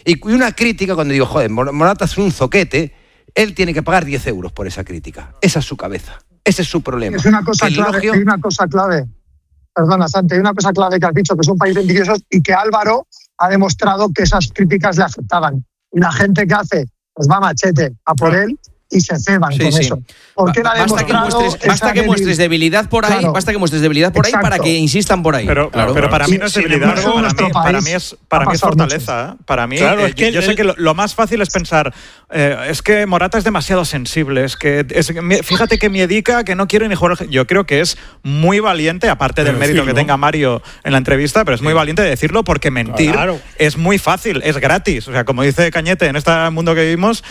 Y una crítica, cuando digo, joder, Morata es un zoquete, él tiene que pagar 10 euros por esa crítica. Esa es su cabeza. Ese es su problema. Es una cosa clave, hay una cosa clave. Perdona, Santi, hay una cosa clave que has dicho, que es un país de envidiosos y que Álvaro ha demostrado que esas críticas le afectaban. Y la gente que hace, pues va machete a por él y se ceban con eso. Porque basta que muestres debilidad por ahí, basta que muestres debilidad por ahí para que insistan por ahí. Pero para mí no es debilidad, para mí es fortaleza. Para mí, yo sé que lo más fácil es pensar, es que Morata es demasiado sensible, fíjate que Miedica, que no quiere ni jugar. Yo creo que es muy valiente, aparte del mérito que tenga Mario en la entrevista, pero es muy valiente decirlo, porque mentir es muy fácil, es gratis. O sea, como dice Cañete, en este mundo que vivimos,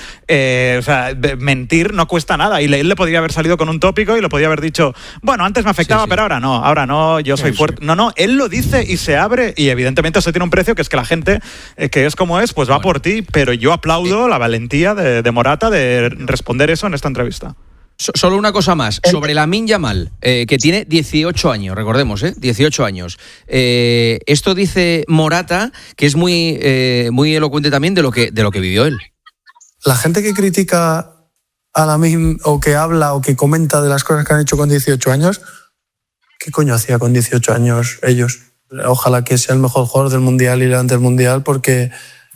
mentir no cuesta nada, y él le podría haber salido con un tópico y lo podía haber dicho, bueno, antes me afectaba, pero ahora no, yo soy fuerte. No, él lo dice y se abre, y evidentemente eso tiene un precio, que es que la gente, que es como es, pues va por ti, pero yo aplaudo la valentía de Morata de responder eso en esta entrevista. Solo una cosa más, sobre Lamine Yamal, que tiene 18 años, recordemos, 18 años. Esto dice Morata, que es muy elocuente también de lo que vivió él. La gente que critica a Lamine, o que habla o que comenta de las cosas que han hecho con 18 años, ¿qué coño hacía con 18 años ellos? Ojalá que sea el mejor jugador del Mundial y delante del Mundial, porque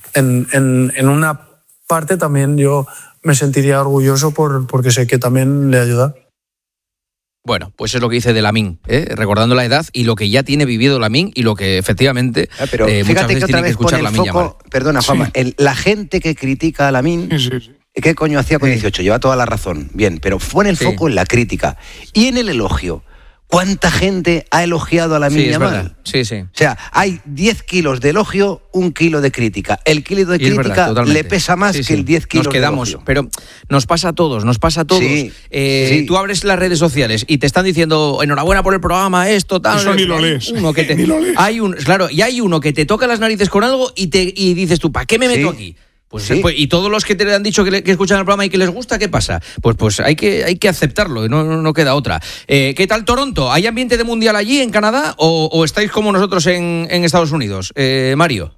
en una parte también yo me sentiría orgulloso porque sé que también le ayuda. Bueno, pues es lo que dice de Lamine, recordando la edad y lo que ya tiene vivido Lamine y lo que efectivamente pero muchas veces tiene que escuchar Lamine Yamal. Perdona, Juanma, la gente que critica a Lamine, ¿qué coño hacía con 18? Lleva toda la razón, bien, pero pone el foco en la crítica y en el elogio. ¿Cuánta gente ha elogiado a Lamine Yamal? Sí. O sea, hay 10 kilos de elogio, 1 kilo de crítica. El kilo de crítica le pesa más que el 10 kilos de elogio. Pero nos pasa a todos. Tú abres las redes sociales y te están diciendo, enhorabuena por el programa, esto, tal. Eso ni lo lees. Hay uno que te toca las narices con algo y dices tú, ¿para qué me meto aquí? Pues, y todos los que te han dicho que escuchan el programa y que les gusta, ¿qué pasa? Pues hay que aceptarlo, no queda otra. ¿Qué tal Toronto? ¿Hay ambiente de mundial allí en Canadá o estáis como nosotros en Estados Unidos? Mario.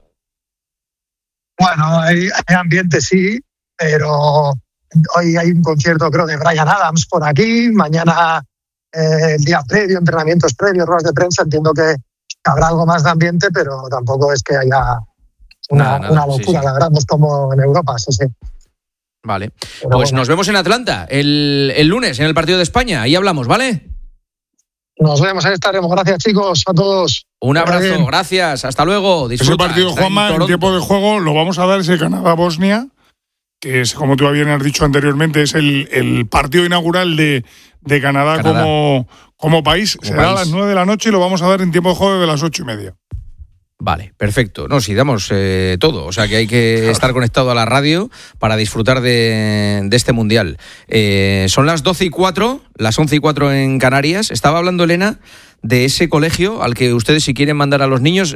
Bueno, hay ambiente, sí, pero hoy hay un concierto, creo, de Bryan Adams por aquí. Mañana, el día previo, entrenamientos previos, ruedas de prensa. Entiendo que habrá algo más de ambiente, pero tampoco es que haya una locura, la verdad, no es como en Europa, sí. Vale, pero pues nos vemos en Atlanta el lunes, en el partido de España. Ahí hablamos, ¿vale? Nos vemos, ahí estaremos. Gracias, chicos, a todos. Un abrazo, gracias, hasta luego. Disfruta. Ese partido, Juanma, en tiempo de juego lo vamos a dar, ese Canadá-Bosnia, que es, como tú bien has dicho anteriormente, es el partido inaugural de Canadá. Como país. Será a las 9 de la noche y lo vamos a dar en tiempo de juego de las 8:30. Vale, perfecto. No, sí, damos todo. O sea que hay que estar conectado a la radio para disfrutar de este mundial. Son las 12:04, las 11:04 en Canarias. Estaba hablando Elena de ese colegio al que ustedes, si quieren mandar a los niños,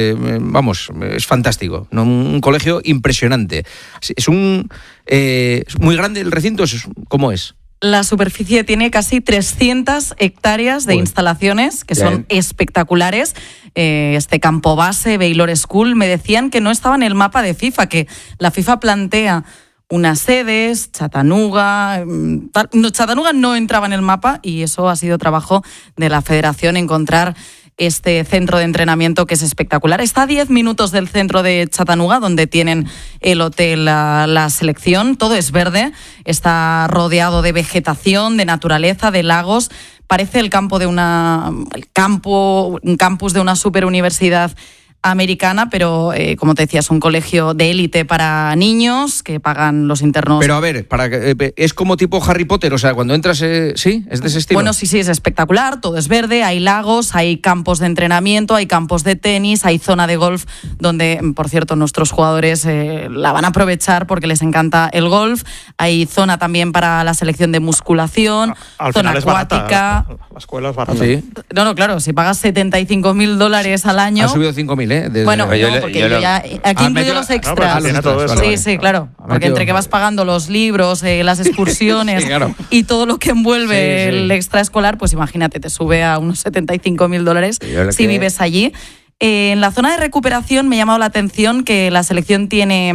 es fantástico, ¿no? Un colegio impresionante. Es muy grande el recinto. ¿Cómo es? La superficie tiene casi 300 hectáreas de instalaciones que son espectaculares. Este campo base, Baylor School, me decían que no estaba en el mapa de FIFA, que la FIFA plantea unas sedes, Chattanooga no entraba en el mapa, y eso ha sido trabajo de la federación, encontrar este centro de entrenamiento que es espectacular. Está a 10 minutos del centro de Chattanooga, donde tienen el hotel la selección. Todo es verde, está rodeado de vegetación, de naturaleza, de lagos. Parece un campus de una superuniversidad americana, pero como te decía, es un colegio de élite para niños que pagan los internos. Pero a ver, es como tipo Harry Potter, o sea, cuando entras, ¿sí? ¿Es de ese estilo? Bueno, sí, es espectacular, todo es verde, hay lagos, hay campos de entrenamiento, hay campos de tenis, hay zona de golf, donde, por cierto, nuestros jugadores la van a aprovechar porque les encanta el golf. Hay zona también para la selección de musculación, zona acuática. Barata, la escuela es barata. ¿Sí? No, claro, si pagas $75,000 al año... Ha subido 5.000, Bueno, porque yo ya aquí incluyo los extras. Sí, claro. Porque entre que vas pagando los libros, las excursiones y todo lo que envuelve el extraescolar, pues imagínate, te sube a unos $75,000 si vives allí. En la zona de recuperación me ha llamado la atención que la selección tiene